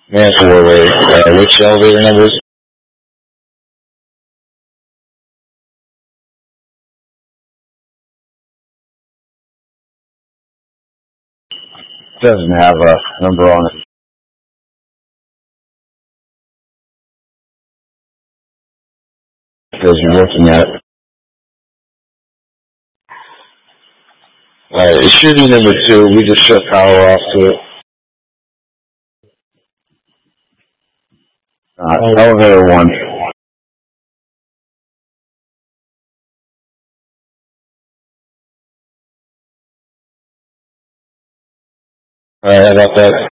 Man, forward. Which elevator numbers? Doesn't have a number on it. Because you're looking at it. Alright, it should be number 2. We just shut power off to it. Elevator 1. Alright, how about that?